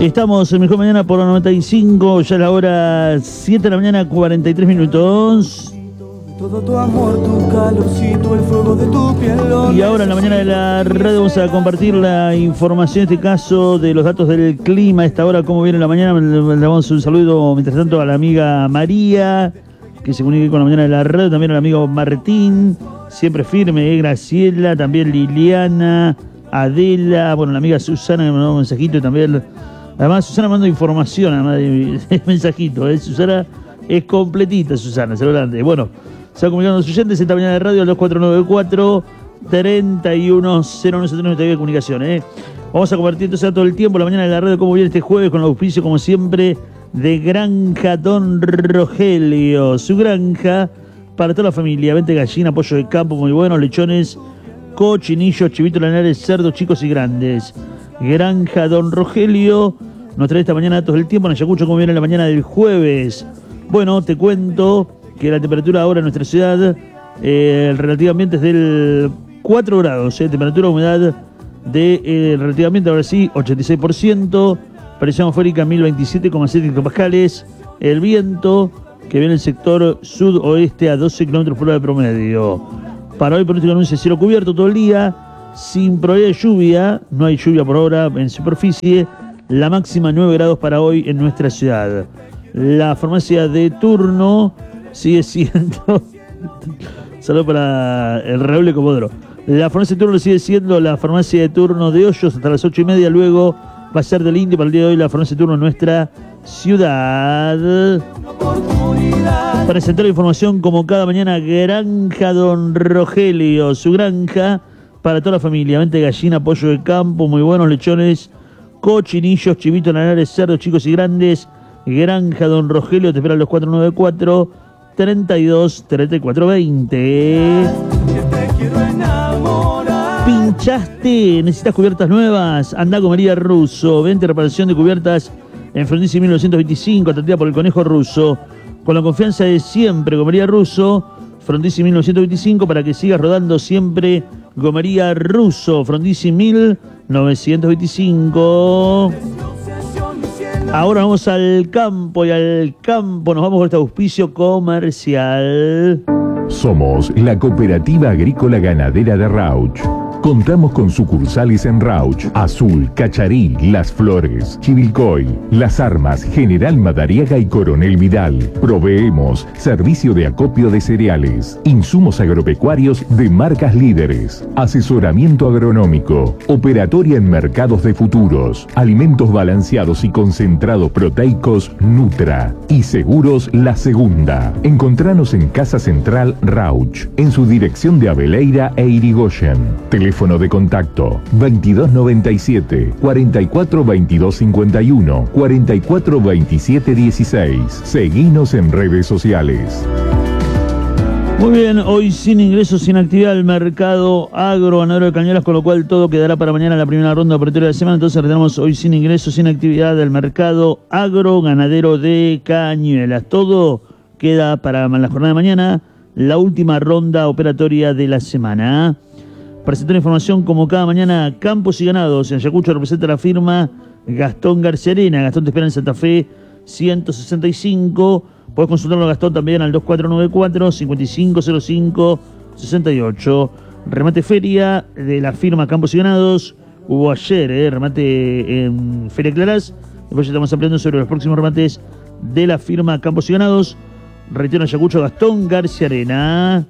Estamos en Mejor Mañana por la 95, ya es la hora 7 de la mañana, 43 minutos. Todo tu amor, tu calorcito, el fuego de tu piel. Y ahora en la mañana de la radio vamos a compartir la información, en este caso, de los datos del clima. A esta hora, cómo viene la mañana. Le damos un saludo, mientras tanto, a la amiga María, que se comunica con la mañana de la radio. También al amigo Martín, siempre firme, Graciela, también Liliana, Adela, bueno, la amiga Susana, que me mandó un mensajito y también. Además, Susana mandó información, además de mensajito, Susana es completita, Susana, seguramente. Bueno, se va comunicando los oyentes esta mañana de radio al 2494-310979 de comunicación, Vamos a compartir entonces todo el tiempo, la mañana de la radio, cómo viene este jueves, con el auspicio, como siempre, de Granja Don Rogelio. Su granja para toda la familia. Vente gallina, pollo de campo, muy buenos, lechones, cochinillos, chivitos lanares, cerdos chicos y grandes. Granja Don Rogelio nos trae esta mañana datos del tiempo en Ayacucho, como viene la mañana del jueves. Bueno, te cuento que la temperatura ahora en nuestra ciudad relativamente es del 4 grados, temperatura, humedad de relativamente, ahora sí, 86%, presión atmosférica 1027,7 hectopascales, el viento que viene del sector sudoeste a 12 km por hora de promedio. Para hoy pronóstico anuncia cielo cubierto todo el día, sin probabilidad de lluvia, no hay lluvia por ahora en superficie, la máxima 9 grados para hoy en nuestra ciudad. La farmacia de turno sigue siendo... Saludos para el Raúl de Comodoro. La farmacia de turno sigue siendo la farmacia de turno de Hoyos hasta las 8:30, luego va a ser del Indio para el día de hoy la farmacia de turno en nuestra ciudad. Presentar la información como cada mañana, Granja Don Rogelio, su granja para toda la familia. Vente gallina, pollo de campo, muy buenos, lechones, cochinillos, chivitos lanares, cerdos chicos y grandes. Granja Don Rogelio te espera a los 494-32-3420. ¿Pinchaste? ¿Necesitas cubiertas nuevas? Andá a Comería Russo. Vente reparación de cubiertas en Frondizi 1925, atendida por el Conejo Russo. Con la confianza de siempre, Gomería Russo, Frondizi 1925, para que sigas rodando siempre. Gomería Russo, Frondizi 1925. Ahora vamos al campo, y al campo nos vamos con este auspicio comercial. Somos la Cooperativa Agrícola Ganadera de Rauch. Contamos con sucursales en Rauch, Azul, Cacharí, Las Flores, Chivilcoy, Las Armas, General Madariaga y Coronel Vidal. Proveemos servicio de acopio de cereales, insumos agropecuarios de marcas líderes, asesoramiento agronómico, operatoria en mercados de futuros, alimentos balanceados y concentrados proteicos Nutra y seguros La Segunda. Encontranos en Casa Central Rauch, en su dirección de Abeleira e Irigoyen. Teléfono de contacto 2297 44 22 51 44 27 16. Seguinos en redes sociales. Muy bien, hoy sin ingresos, sin actividad del mercado agro ganadero de Cañuelas, con lo cual todo quedará para mañana la primera ronda de apertura de la semana. Entonces tenemos hoy sin ingresos, sin actividad del mercado agro ganadero de Cañuelas. Todo queda para la jornada de mañana, la última ronda operatoria de la semana. Presentar información como cada mañana, Campos y Ganados. En Ayacucho representa la firma Gastón García Arena. Gastón te espera en Santa Fe 165. Puedes consultarlo a Gastón también al 2494-5505-68. Remate feria de la firma Campos y Ganados. Hubo ayer remate en Feria Clarás. Después estamos aprendiendo sobre los próximos remates de la firma Campos y Ganados. Reitero, en Ayacucho, Gastón García Arena.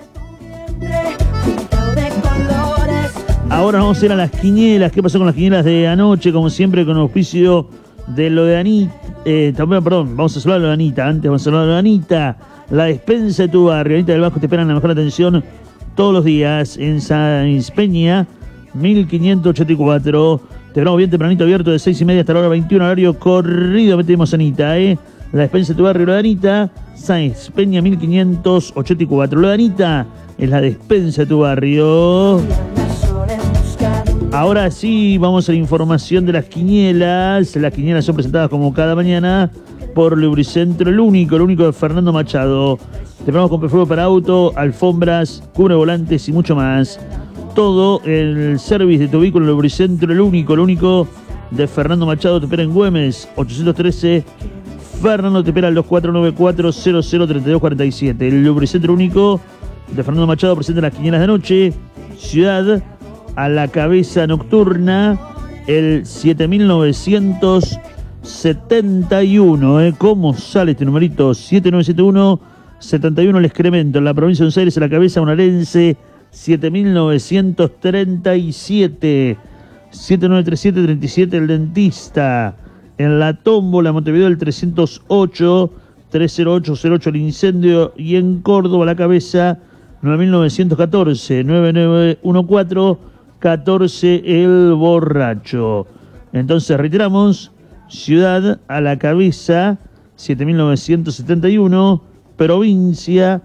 Ahora vamos a ir a las quinielas. ¿Qué pasó con las quinielas de anoche? Como siempre, con el auspicio de lo de Anita. También, perdón, vamos a hablar de lo de Anita. Antes vamos a hablar de lo de Anita. La despensa de tu barrio. Anita del Bajo te esperan la mejor atención todos los días en San Peña 1584. Te esperamos bien tempranito, abierto de 6:30 hasta la hora 21. Horario corrido. Metemos Anita, La despensa de tu barrio, lo de Anita. San Peña 1584. Lo de Anita es la despensa de tu barrio. Ahora sí, vamos a la información de las quinielas. Las quinielas son presentadas como cada mañana por Lubricentro, el único de Fernando Machado. Te esperamos con perfume para auto, alfombras, cubre volantes y mucho más. Todo el service de tu vehículo, Lubricentro, el único de Fernando Machado te espera en Güemes, 813. Fernando te espera al 2494-003247. El Lubricentro Único de Fernando Machado presenta las quinielas de noche. Ciudad a la cabeza nocturna, el 7971. ¿Cómo sale este numerito? 7971 el excremento. En la provincia de Buenos Aires a la cabeza bonaerense, 7937. 7937-37 el dentista. En la tómbola Montevideo el 308 el incendio. Y en Córdoba a la cabeza 9914 9914 el borracho. Entonces reiteramos: ciudad a la cabeza 7971, provincia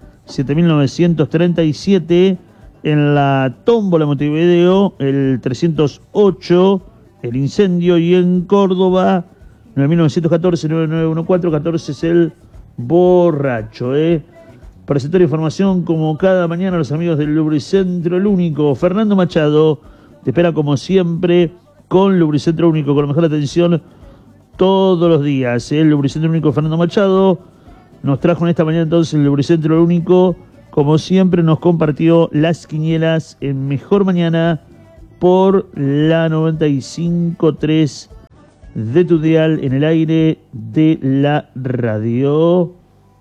7937. En la tómbola Montevideo el 308 el incendio. Y en Córdoba 9914 9914 es el borracho. Presentar información como cada mañana a los amigos del Lubricentro El Único. Fernando Machado te espera como siempre con Lubricentro Único, con la mejor atención todos los días. El Lubricentro Único Fernando Machado nos trajo en esta mañana entonces el Lubricentro El Único. Como siempre nos compartió las quinielas en Mejor Mañana por la 95.3 de tu dial en el aire de la radio.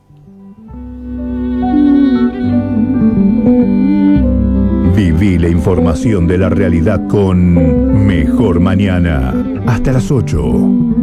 Viví la información de la realidad con Mejor Mañana. Hasta las 8.